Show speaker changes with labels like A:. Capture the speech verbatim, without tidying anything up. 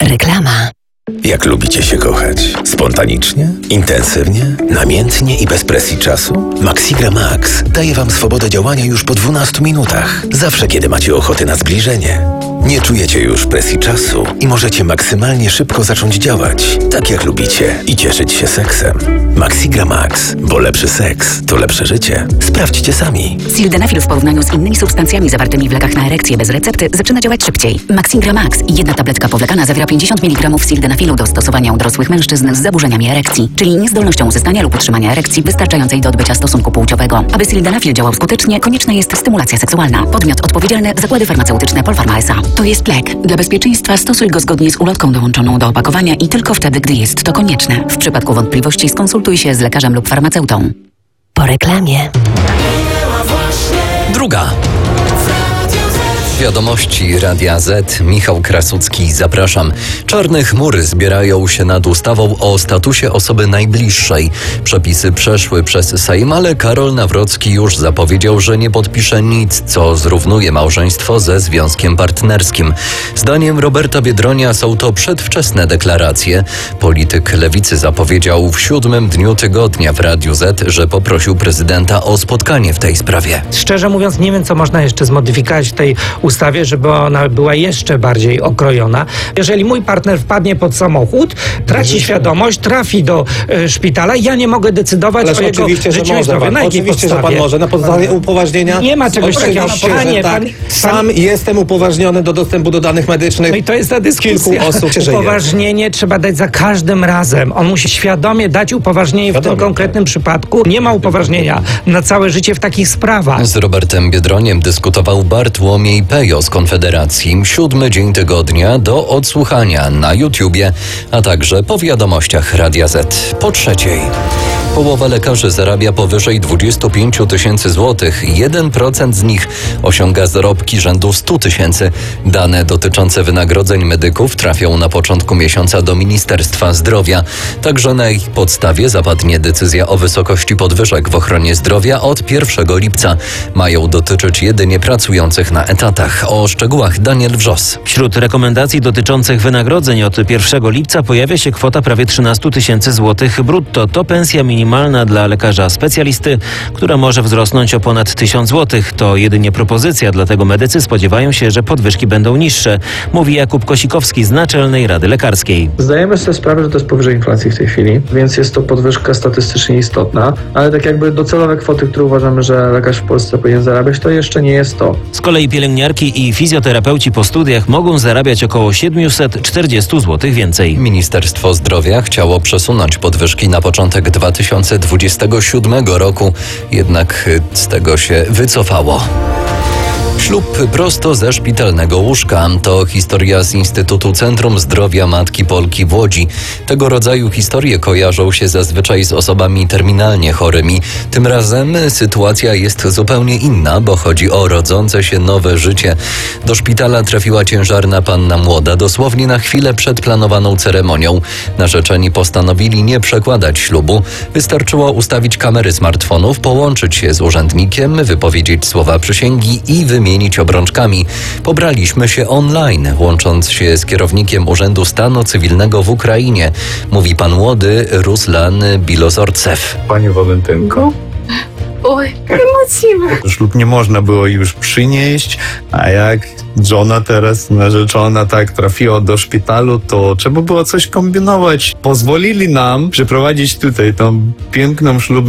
A: Reklama.
B: Jak lubicie się kochać? Spontanicznie? Intensywnie? Namiętnie i bez presji czasu? Maxigra Max daje Wam swobodę działania już po dwunastu minutach. Zawsze, kiedy macie ochotę na zbliżenie. Nie czujecie już presji czasu i możecie maksymalnie szybko zacząć działać, tak jak lubicie, i cieszyć się seksem. Maxigra Max, bo lepszy seks to lepsze życie. Sprawdźcie sami.
A: Sildenafil w porównaniu z innymi substancjami zawartymi w lekach na erekcję bez recepty zaczyna działać szybciej. Maxigra Max i jedna tabletka powlekana zawiera pięćdziesiąt miligramów sildenafilu do stosowania u dorosłych mężczyzn z zaburzeniami erekcji, czyli niezdolnością uzyskania lub utrzymania erekcji wystarczającej do odbycia stosunku płciowego. Aby sildenafil działał skutecznie, konieczna jest stymulacja seksualna. Podmiot odpowiedzialny: Zakłady Farmaceutyczne Polpharma S A. To jest lek. Dla bezpieczeństwa stosuj go zgodnie z ulotką dołączoną do opakowania i tylko wtedy, gdy jest to konieczne. W przypadku wątpliwości skonsultuj się z lekarzem lub farmaceutą. Po reklamie.
C: Druga. Wiadomości Radia Z. Michał Krasucki, zapraszam. Czarne chmury zbierają się nad ustawą o statusie osoby najbliższej. Przepisy przeszły przez Sejm, ale Karol Nawrocki już zapowiedział, że nie podpisze nic, co zrównuje małżeństwo ze związkiem partnerskim. Zdaniem Roberta Biedronia są to przedwczesne deklaracje. Polityk Lewicy zapowiedział w siódmym dniu tygodnia w Radiu Z, że poprosił prezydenta o spotkanie w tej sprawie.
D: Szczerze mówiąc, nie wiem, co można jeszcze zmodyfikować w tej ustawie, żeby ona była jeszcze bardziej okrojona. Jeżeli mój partner wpadnie pod samochód, traci świadomość, trafi do e, szpitala, ja nie mogę decydować
E: Ależ
D: o jego
E: oczywiście, że
D: życiu i
E: może
D: zdrowiu.
E: pan.
D: Na jakiej
E: Oczywiście,
D: podstawie?
E: że pan może. Na podstawie upoważnienia.
D: Nie ma czegoś takiego.
E: Oczywiście,
D: Panie,
E: że tak.
D: pan,
E: Sam
D: pan...
E: jestem upoważniony do dostępu do danych medycznych.
D: No i to jest ta dyskusja.
E: Kilku osób się żyje.
D: Upoważnienie trzeba dać za każdym razem. On musi świadomie dać upoważnienie
E: Świadomie,
D: w tym konkretnym przypadku. Nie ma upoważnienia na całe życie w takich sprawach.
C: Z Robertem Biedroniem dyskutował Bartłomiej Pejo z Konfederacji. Siódmy dzień tygodnia do odsłuchania na YouTubie, a także po wiadomościach Radia Z. Po trzeciej. Połowa lekarzy zarabia powyżej dwadzieścia pięć tysięcy złotych. jeden procent z nich osiąga zarobki rzędu stu tysięcy. Dane dotyczące wynagrodzeń medyków trafią na początku miesiąca do Ministerstwa Zdrowia. Także na ich podstawie zapadnie decyzja o wysokości podwyżek w ochronie zdrowia od pierwszego lipca. Mają dotyczyć jedynie pracujących na etatach. O szczegółach Daniel Wrzos.
F: Wśród rekomendacji dotyczących wynagrodzeń od pierwszego lipca pojawia się kwota prawie trzynaście tysięcy złotych brutto. To pensja minimalna dla lekarza specjalisty, która może wzrosnąć o ponad tysiąc złotych. To jedynie propozycja, dlatego medycy spodziewają się, że podwyżki będą niższe, mówi Jakub Kosikowski z Naczelnej Rady Lekarskiej.
G: Zdajemy sobie sprawę, że to jest powyżej inflacji w tej chwili, więc jest to podwyżka statystycznie istotna, ale tak jakby docelowe kwoty, które uważamy, że lekarz w Polsce powinien zarabiać, to jeszcze nie jest to.
F: Z kolei pielęgniarki i fizjoterapeuci po studiach mogą zarabiać około siedemset czterdzieści złotych więcej.
C: Ministerstwo Zdrowia chciało przesunąć podwyżki na początek dwa tysiące dwudziestego siódmego roku, jednak z tego się wycofało. Ślub prosto ze szpitalnego łóżka. To historia z Instytutu Centrum Zdrowia Matki Polki w Łodzi. Tego rodzaju historie kojarzą się zazwyczaj z osobami terminalnie chorymi. Tym razem sytuacja jest zupełnie inna, bo chodzi o rodzące się nowe życie. Do szpitala trafiła ciężarna panna młoda dosłownie na chwilę przed planowaną ceremonią. Narzeczeni postanowili nie przekładać ślubu. Wystarczyło ustawić kamery smartfonów, połączyć się z urzędnikiem, wypowiedzieć słowa przysięgi i wymienić obrączkami. Pobraliśmy się online, łącząc się z kierownikiem Urzędu Stanu Cywilnego w Ukrainie, mówi pan młody Ruslan Bilozorcew.
H: Pani Walentynko?
I: Oj, emocjowo.
H: Ślub nie można było już przynieść, a jak żona teraz, narzeczona, tak trafiła do szpitalu, to trzeba było coś kombinować. Pozwolili nam przeprowadzić tutaj tą piękną ślubną